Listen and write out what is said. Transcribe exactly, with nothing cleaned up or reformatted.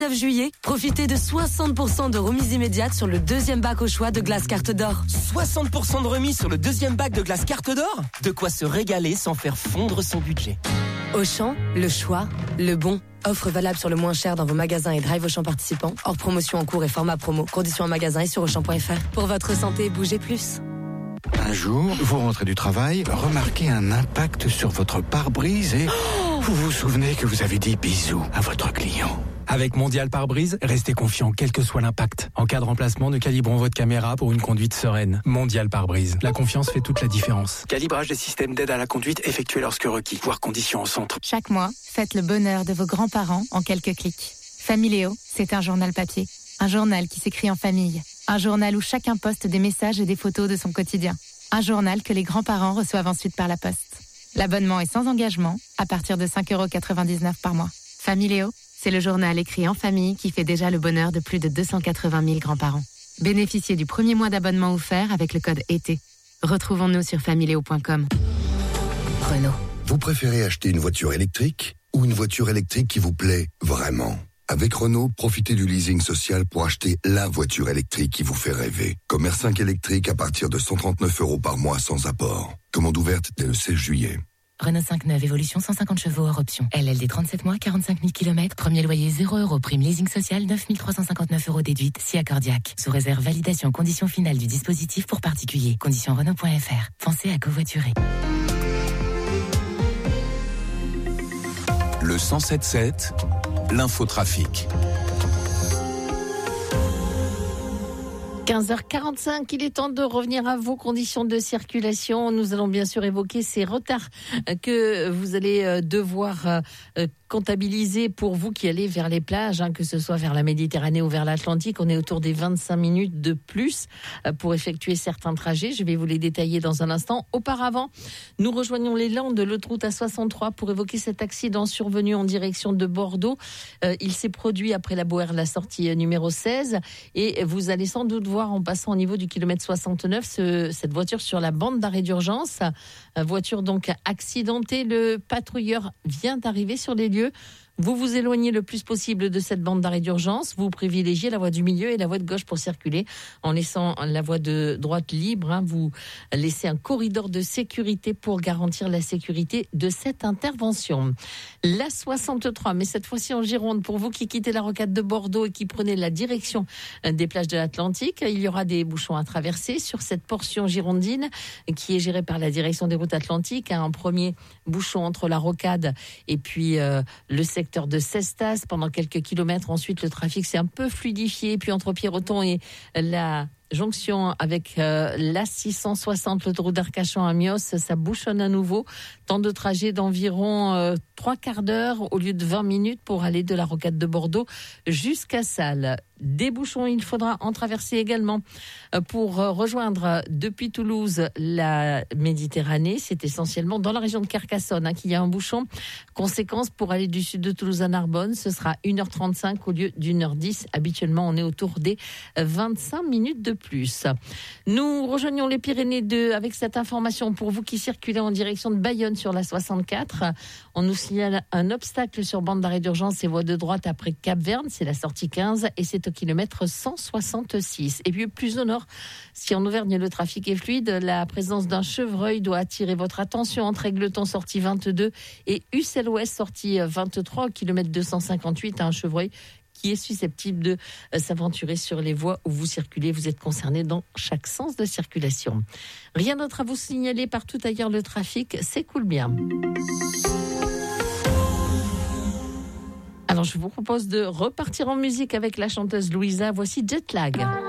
vingt-neuf juillet, profitez de soixante pour cent de remise immédiate sur le deuxième bac au choix de glace carte d'or. soixante pour cent de remise sur le deuxième bac de glace carte d'or ? De quoi se régaler sans faire fondre son budget. Auchan, le choix, le bon. Offre valable sur le moins cher dans vos magasins et drive Auchan participants. Hors promotion en cours et format promo. Conditions en magasin et sur auchan point f r. Pour votre santé, bougez plus. Un jour, vous rentrez du travail, remarquez un impact sur votre pare-brise et oh vous vous souvenez que vous avez dit bisous à votre client. Avec Mondial Pare-Brise, restez confiant quel que soit l'impact. En cas de remplacement, nous calibrons votre caméra pour une conduite sereine. Mondial Pare-Brise. La confiance fait toute la différence. Calibrage des systèmes d'aide à la conduite effectué lorsque requis. Voir conditions en centre. Chaque mois, faites le bonheur de vos grands-parents en quelques clics. Familéo, c'est un journal papier. Un journal qui s'écrit en famille. Un journal où chacun poste des messages et des photos de son quotidien. Un journal que les grands-parents reçoivent ensuite par la poste. L'abonnement est sans engagement, à partir de cinq euros quatre-vingt-dix-neuf par mois. Familéo, c'est le journal écrit en famille qui fait déjà le bonheur de plus de deux cent quatre-vingt mille grands-parents. Bénéficiez du premier mois d'abonnement offert avec le code été. Retrouvons-nous sur familéo point com. Renault. Vous préférez acheter une voiture électrique ou une voiture électrique qui vous plaît vraiment ? Avec Renault, profitez du leasing social pour acheter la voiture électrique qui vous fait rêver. Comme R cinq électrique à partir de cent trente-neuf euros par mois sans apport. Commande ouverte dès le seize juillet. Renault cinq neuf, évolution cent cinquante chevaux hors option. L L D trente-sept mois, quarante-cinq mille kilomètres. Premier loyer zéro euros. Prime leasing social neuf mille trois cent cinquante-neuf euros déduite. Si accordiaque. Sous réserve validation condition finale du dispositif pour particulier. Conditions Renault point f r. Pensez à covoiturer. Le cent sept sept, l'infotrafic. quinze heures quarante-cinq, il est temps de revenir à vos conditions de circulation. Nous allons bien sûr évoquer ces retards que vous allez devoir comptabiliser pour vous qui allez vers les plages, hein, que ce soit vers la Méditerranée ou vers l'Atlantique. On est autour des vingt-cinq minutes de plus pour effectuer certains trajets. Je vais vous les détailler dans un instant. Auparavant, nous rejoignons les Landes, l'autoroute A soixante-trois, pour évoquer cet accident survenu en direction de Bordeaux. Euh, il s'est produit après la Boère, la sortie numéro seize. Et vous allez sans doute voir en passant au niveau du kilomètre soixante-neuf ce, cette voiture sur la bande d'arrêt d'urgence. Euh, voiture donc accidentée. Le patrouilleur vient d'arriver sur les lieux. Vous vous éloignez le plus possible de cette bande d'arrêt d'urgence. Vous privilégiez la voie du milieu et la voie de gauche pour circuler en laissant la voie de droite libre. Hein. Vous laissez un corridor de sécurité pour garantir la sécurité de cette intervention. La soixante-trois, mais cette fois-ci en Gironde, pour vous qui quittez la rocade de Bordeaux et qui prenez la direction des plages de l'Atlantique, il y aura des bouchons à traverser sur cette portion girondine qui est gérée par la direction des routes atlantiques. Un premier bouchon entre la rocade et puis euh, le secteur de Cestas pendant quelques kilomètres. Ensuite, le trafic s'est un peu fluidifié. Puis entre Pierreton et la jonction avec euh, l'A six cent soixante, l'autoroute d'Arcachon à Mios, ça bouchonne à nouveau. Temps de trajet d'environ euh, trois quarts d'heure au lieu de vingt minutes pour aller de la rocade de Bordeaux jusqu'à Salles. Des bouchons, il faudra en traverser également pour rejoindre depuis Toulouse la Méditerranée. C'est essentiellement dans la région de Carcassonne hein, qu'il y a un bouchon. Conséquence, pour aller du sud de Toulouse à Narbonne, ce sera une heure trente-cinq au lieu d'une heure dix. Habituellement, on est autour des vingt-cinq minutes de plus. Nous rejoignons les Pyrénées deux avec cette information pour vous qui circulez en direction de Bayonne sur la soixante-quatre. On nous signale un obstacle sur bande d'arrêt d'urgence et voie de droite après Cap-Verne. C'est la sortie quinze et c'est au kilomètre cent soixante-six. Et puis plus au nord, si en Auvergne le trafic est fluide, la présence d'un chevreuil doit attirer votre attention entre Égletons sortie vingt-deux et Ussel-Ouest sortie vingt-trois au kilomètre deux cent cinquante-huit. Un chevreuil qui est susceptible de s'aventurer sur les voies où vous circulez. Vous êtes concerné dans chaque sens de circulation. Rien d'autre à vous signaler, partout ailleurs le trafic s'écoule bien. Alors je vous propose de repartir en musique avec la chanteuse Louisa. Voici Jet Lag.